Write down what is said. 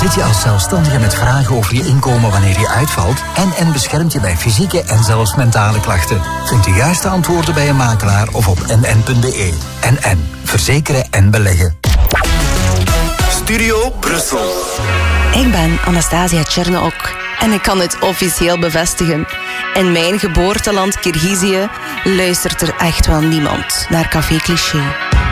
Zit je als zelfstandige met vragen over je inkomen wanneer je uitvalt en beschermt je bij fysieke en zelfs mentale klachten? Vind de juiste antwoorden bij een makelaar of op nn.be. NN. Verzekeren en beleggen. Studio Brussel. Ik ben Anastasia Tchernook en ik kan het officieel bevestigen. In mijn geboorteland Kirgizië luistert er echt wel niemand naar Café Cliché.